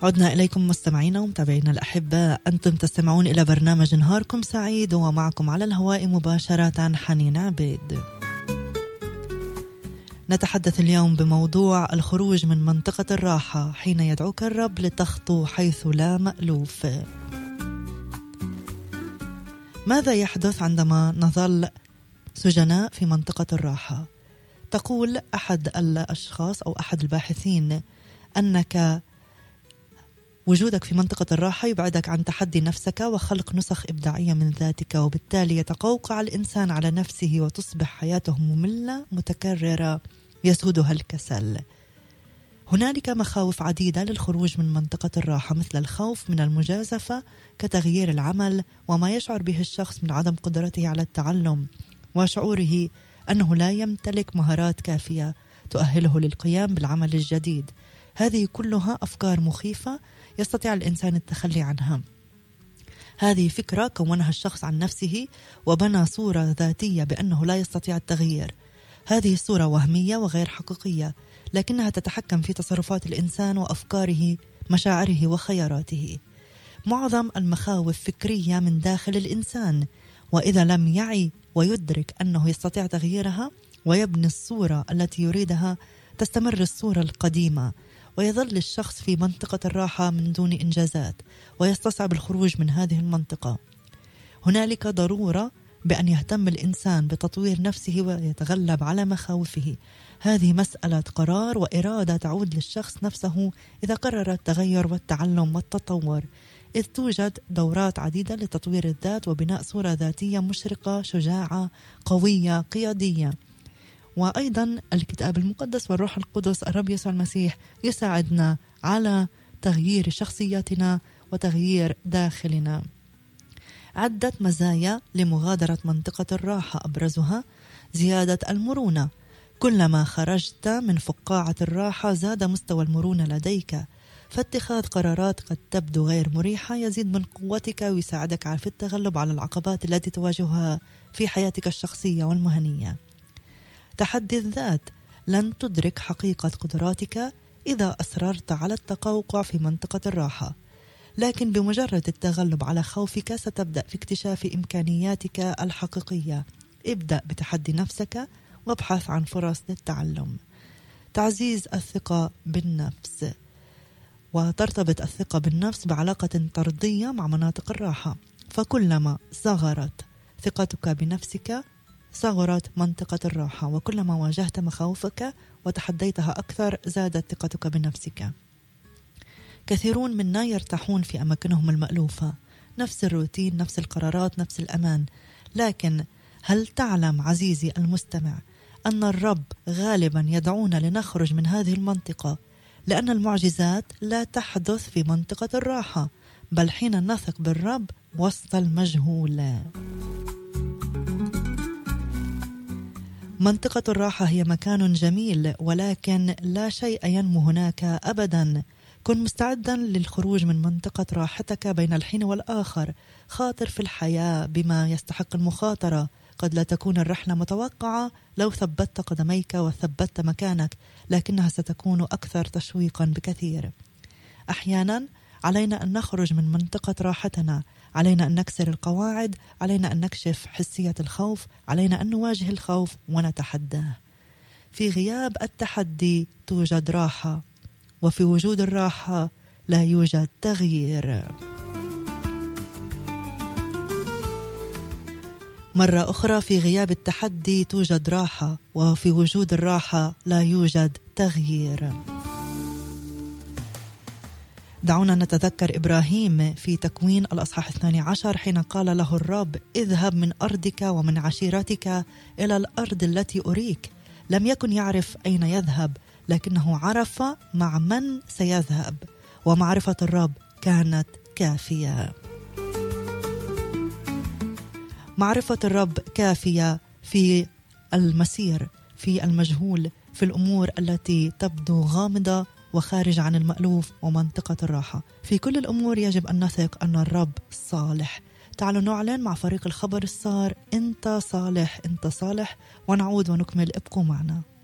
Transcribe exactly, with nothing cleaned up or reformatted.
عدنا إليكم مستمعينا ومتابعينا الأحباء، أنتم تستمعون إلى برنامج نهاركم سعيد، ومعكم على الهواء مباشرة حنين عبيد. نتحدث اليوم بموضوع الخروج من منطقة الراحة حين يدعوك الرب لتخطو حيث لا مألوف. ماذا يحدث عندما نظل سجناء في منطقة الراحة؟ تقول أحد الأشخاص أو أحد الباحثين أنك وجودك في منطقة الراحة يبعدك عن تحدي نفسك وخلق نسخ إبداعية من ذاتك، وبالتالي يتقوقع الإنسان على نفسه وتصبح حياته مملة متكررة يسودها الكسل. هنالك مخاوف عديدة للخروج من منطقة الراحة، مثل الخوف من المجازفة كتغيير العمل، وما يشعر به الشخص من عدم قدرته على التعلم، وشعوره أنه لا يمتلك مهارات كافية تؤهله للقيام بالعمل الجديد. هذه كلها أفكار مخيفة يستطيع الإنسان التخلي عنها. هذه فكرة كونها الشخص عن نفسه وبنى صورة ذاتية بأنه لا يستطيع التغيير. هذه الصورة وهمية وغير حقيقية، لكنها تتحكم في تصرفات الإنسان وأفكاره، مشاعره وخياراته. معظم المخاوف فكرية من داخل الإنسان، وإذا لم يعي ويدرك أنه يستطيع تغييرها ويبني الصورة التي يريدها، تستمر الصورة القديمة ويظل الشخص في منطقة الراحة من دون إنجازات، ويستصعب الخروج من هذه المنطقة. هنالك ضرورة بأن يهتم الإنسان بتطوير نفسه ويتغلب على مخاوفه. هذه مسألة قرار وإرادة تعود للشخص نفسه إذا قرر التغير والتعلم والتطور، إذ توجد دورات عديدة لتطوير الذات وبناء صورة ذاتية مشرقة شجاعة قوية قيادية. وأيضا الكتاب المقدس والروح القدس الرب يسوع المسيح يساعدنا على تغيير شخصياتنا وتغيير داخلنا. عدة مزايا لمغادرة منطقة الراحة، أبرزها زيادة المرونة. كلما خرجت من فقاعة الراحة زاد مستوى المرونة لديك، فاتخاذ قرارات قد تبدو غير مريحة يزيد من قوتك ويساعدك في التغلب على العقبات التي تواجهها في حياتك الشخصية والمهنية. تحدي الذات. لن تدرك حقيقة قدراتك إذا أصررت على التقوقع في منطقة الراحة، لكن بمجرد التغلب على خوفك ستبدأ في اكتشاف إمكانياتك الحقيقية. ابدأ بتحدي نفسك وابحث عن فرص للتعلم. تعزيز الثقة بالنفس. وترتبط الثقة بالنفس بعلاقة طردية مع مناطق الراحة، فكلما صغرت ثقتك بنفسك صغرت منطقة الراحة، وكلما واجهت مخاوفك وتحديتها أكثر زادت ثقتك بنفسك. كثيرون منا يرتاحون في أماكنهم المألوفة، نفس الروتين، نفس القرارات، نفس الأمان. لكن هل تعلم عزيزي المستمع أن الرب غالبا يدعونا لنخرج من هذه المنطقة، لأن المعجزات لا تحدث في منطقة الراحة، بل حين نثق بالرب وسط المجهول. منطقة الراحة هي مكان جميل، ولكن لا شيء ينمو هناك أبدا. كن مستعدا للخروج من منطقة راحتك بين الحين والآخر. خاطر في الحياة بما يستحق المخاطرة. قد لا تكون الرحلة متوقعة لو ثبتت قدميك وثبتت مكانك، لكنها ستكون أكثر تشويقا بكثير. أحيانا علينا أن نخرج من منطقة راحتنا، علينا أن نكسر القواعد، علينا أن نكشف حسية الخوف، علينا أن نواجه الخوف ونتحداه. في غياب التحدي توجد راحة، وفي وجود الراحة لا يوجد تغيير. مرة أخرى، في غياب التحدي توجد راحة، وفي وجود الراحة لا يوجد تغيير. دعونا نتذكر إبراهيم في تكوين الأصحاح الثاني عشر حين قال له الرب: اذهب من أرضك ومن عشيرتك إلى الأرض التي أريك. لم يكن يعرف أين يذهب، لكنه عرف مع من سيذهب، ومعرفة الرب كانت كافية. معرفة الرب كافية في المسير، في المجهول، في الأمور التي تبدو غامضة وخارج عن المألوف ومنطقة الراحة. في كل الأمور يجب أن نثق أن الرب صالح. تعالوا نعلن مع فريق الخبر السار: أنت صالح، أنت صالح، ونعود ونكمل. ابقوا معنا.